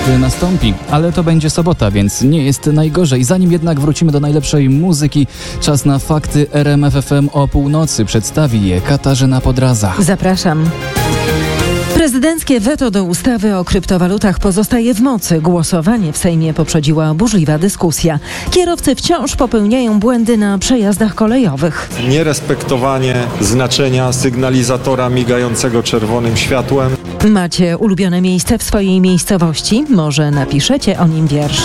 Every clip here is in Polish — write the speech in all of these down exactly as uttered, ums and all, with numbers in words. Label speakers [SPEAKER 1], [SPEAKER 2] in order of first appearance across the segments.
[SPEAKER 1] nastąpi, ale to będzie sobota, więc nie jest najgorzej. Zanim jednak wrócimy do najlepszej muzyki, czas na fakty R M F F M o północy. Przedstawi je Katarzyna Podraza.
[SPEAKER 2] Zapraszam. Prezydenckie weto do ustawy o kryptowalutach pozostaje w mocy. Głosowanie w Sejmie poprzedziła burzliwa dyskusja. Kierowcy wciąż popełniają błędy na przejazdach kolejowych.
[SPEAKER 3] Nierespektowanie znaczenia sygnalizatora migającego czerwonym światłem.
[SPEAKER 2] Macie ulubione miejsce w swojej miejscowości? Może napiszecie o nim wiersz.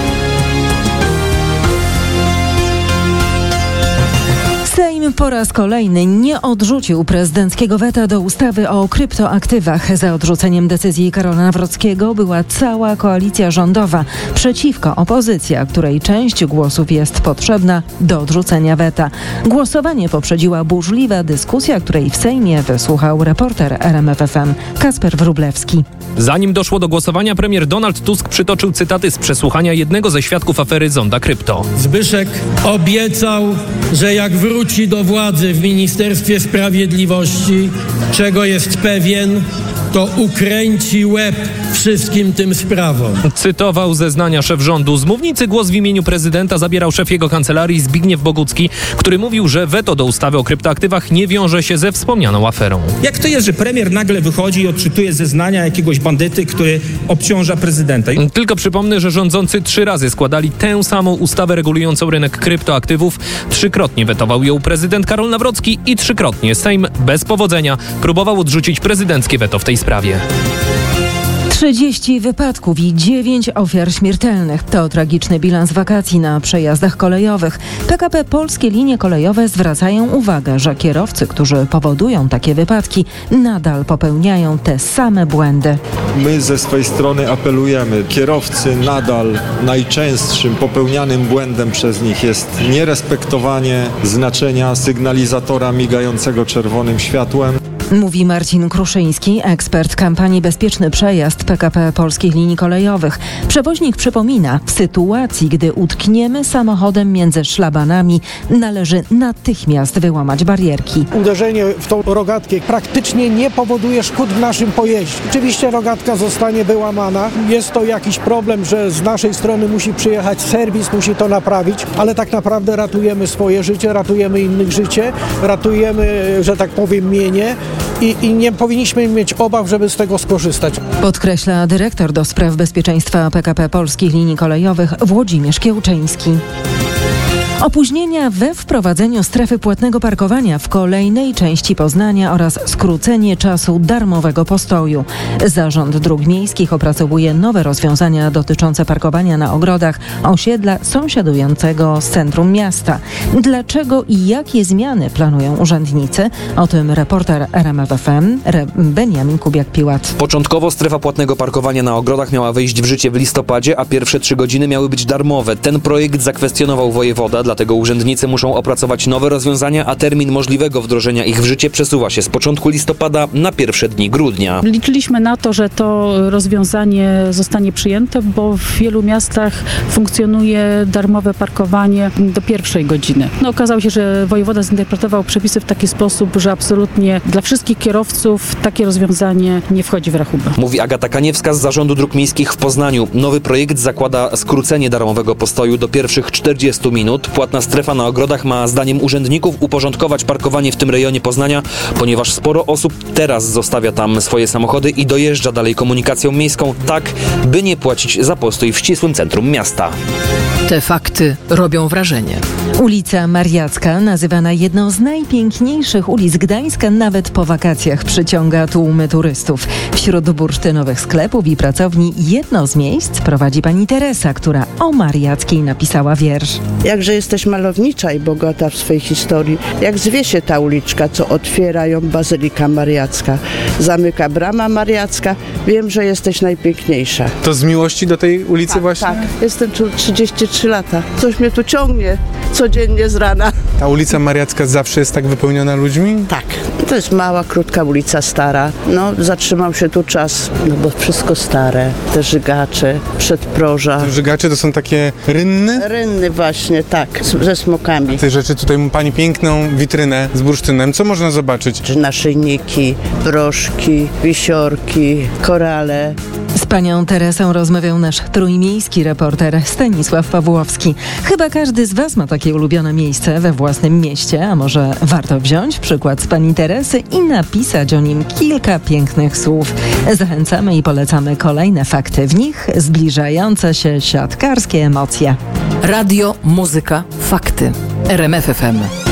[SPEAKER 2] Sejm po raz kolejny nie odrzucił prezydenckiego weta do ustawy o kryptoaktywach. Za odrzuceniem decyzji Karola Nawrockiego była cała koalicja rządowa. Przeciwko opozycja, której część głosów jest potrzebna do odrzucenia weta. Głosowanie poprzedziła burzliwa dyskusja, której w Sejmie wysłuchał reporter R M F F M Kasper Wróblewski.
[SPEAKER 4] Zanim doszło do głosowania, premier Donald Tusk przytoczył cytaty z przesłuchania jednego ze świadków afery Zonda Krypto.
[SPEAKER 5] Zbyszek obiecał, że jak wróci do władzy w Ministerstwie Sprawiedliwości, czego jest pewien, to ukręci łeb wszystkim tym sprawom.
[SPEAKER 4] Cytował zeznania szef rządu. Z mównicy głos w imieniu prezydenta zabierał szef jego kancelarii Zbigniew Bogucki, który mówił, że weto do ustawy o kryptoaktywach nie wiąże się ze wspomnianą aferą.
[SPEAKER 6] Jak to jest, że premier nagle wychodzi i odczytuje zeznania jakiegoś bandyty, który obciąża prezydenta?
[SPEAKER 4] Tylko przypomnę, że rządzący trzy razy składali tę samą ustawę regulującą rynek kryptoaktywów. Trzykrotnie wetował ją prezydent Karol Nawrocki i trzykrotnie Sejm bez powodzenia próbował odrzucić prezydenckie weto w tej sprawie.
[SPEAKER 2] trzydzieści wypadków i dziewięć ofiar śmiertelnych. To tragiczny bilans wakacji na przejazdach kolejowych. P K P Polskie Linie Kolejowe zwracają uwagę, że kierowcy, którzy powodują takie wypadki, nadal popełniają te same błędy.
[SPEAKER 3] My ze swej strony apelujemy. Kierowcy nadal najczęstszym popełnianym błędem przez nich jest nierespektowanie znaczenia sygnalizatora migającego czerwonym światłem.
[SPEAKER 2] Mówi Marcin Kruszyński, ekspert kampanii Bezpieczny Przejazd P K P Polskich Linii Kolejowych. Przewoźnik przypomina, w sytuacji, gdy utkniemy samochodem między szlabanami, należy natychmiast wyłamać barierki.
[SPEAKER 7] Uderzenie w tą rogatkę praktycznie nie powoduje szkód w naszym pojeździe. Oczywiście rogatka zostanie wyłamana. Jest to jakiś problem, że z naszej strony musi przyjechać serwis, musi to naprawić, ale tak naprawdę ratujemy swoje życie, ratujemy innych życie, ratujemy, że tak powiem, mienie. I, I nie powinniśmy mieć obaw, żeby z tego skorzystać.
[SPEAKER 2] Podkreśla dyrektor do spraw bezpieczeństwa P K P Polskich Linii Kolejowych Włodzimierz Kiełczyński. Opóźnienia we wprowadzeniu strefy płatnego parkowania w kolejnej części Poznania oraz skrócenie czasu darmowego postoju. Zarząd Dróg Miejskich opracowuje nowe rozwiązania dotyczące parkowania na ogrodach osiedla sąsiadującego z centrum miasta. Dlaczego i jakie zmiany planują urzędnicy? O tym reporter R M F F M Beniamin Kubiak-Piłat.
[SPEAKER 8] Początkowo strefa płatnego parkowania na ogrodach miała wejść w życie w listopadzie, a pierwsze trzy godziny miały być darmowe. Ten projekt zakwestionował wojewoda, dlatego urzędnicy muszą opracować nowe rozwiązania, a termin możliwego wdrożenia ich w życie przesuwa się z początku listopada na pierwsze dni grudnia.
[SPEAKER 9] Liczyliśmy na to, że to rozwiązanie zostanie przyjęte, bo w wielu miastach funkcjonuje darmowe parkowanie do pierwszej godziny. No, okazało się, że wojewoda zinterpretował przepisy w taki sposób, że absolutnie dla wszystkich kierowców takie rozwiązanie nie wchodzi w rachubę.
[SPEAKER 8] Mówi Agata Kaniewska z Zarządu Dróg Miejskich w Poznaniu. Nowy projekt zakłada skrócenie darmowego postoju do pierwszych czterdziestu minut. Płatna strefa na ogrodach ma zdaniem urzędników uporządkować parkowanie w tym rejonie Poznania, ponieważ sporo osób teraz zostawia tam swoje samochody i dojeżdża dalej komunikacją miejską, tak by nie płacić za postój w ścisłym centrum miasta.
[SPEAKER 10] Te fakty robią wrażenie.
[SPEAKER 2] Ulica Mariacka, nazywana jedną z najpiękniejszych ulic Gdańska, nawet po wakacjach przyciąga tłumy turystów. Wśród bursztynowych sklepów i pracowni jedno z miejsc prowadzi pani Teresa, która o Mariackiej napisała wiersz.
[SPEAKER 11] Jakże jesteś malownicza i bogata w swojej historii. Jak zwie się ta uliczka, co otwiera ją Bazylika Mariacka. Zamyka brama Mariacka. Wiem, że jesteś najpiękniejsza.
[SPEAKER 12] To z miłości do tej ulicy
[SPEAKER 11] tak,
[SPEAKER 12] właśnie?
[SPEAKER 11] Tak, jestem tu trzydzieści trzy lata. Coś mnie tu ciągnie. codziennie z rana.
[SPEAKER 12] Ta ulica Mariacka zawsze jest tak wypełniona ludźmi?
[SPEAKER 11] Tak. To jest mała, krótka ulica stara. No, zatrzymał się tu czas, no bo wszystko stare. Te żygacze, przedproża.
[SPEAKER 12] Te żygacze to są takie rynny?
[SPEAKER 11] Rynny właśnie, tak, z, ze smokami.
[SPEAKER 12] Tej rzeczy tutaj ma pani piękną witrynę z bursztynem. Co można zobaczyć?
[SPEAKER 11] Naszyjniki, broszki, wisiorki, korale.
[SPEAKER 2] Z panią Teresą rozmawiał nasz trójmiejski reporter Stanisław Pawłowski. Chyba każdy z was ma takie ulubione miejsce we własnym mieście, a może warto wziąć przykład z pani Teresy i napisać o nim kilka pięknych słów. Zachęcamy i polecamy kolejne fakty, w nich zbliżające się siatkarskie emocje.
[SPEAKER 10] Radio, muzyka, fakty. R M F F M.